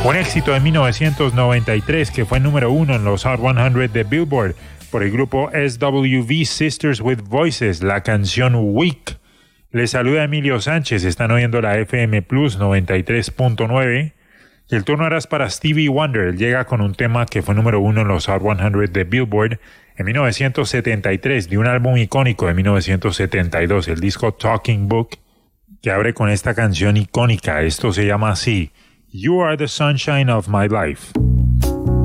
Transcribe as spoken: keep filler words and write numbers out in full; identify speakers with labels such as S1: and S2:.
S1: Un éxito de mil novecientos noventa y tres que fue número uno en los Hot cien de Billboard por el grupo S W V Sisters with Voices, la canción Weak. Les saluda Emilio Sánchez, están oyendo la F M Plus noventa y tres punto nueve. Y el turno ahora es para Stevie Wonder. Él llega con un tema que fue número uno en los Hot cien de Billboard en mil novecientos setenta y tres, de un álbum icónico de mil novecientos setenta y dos, el disco Talking Book, que abre con esta canción icónica. Esto se llama así: You Are the Sunshine of My Life.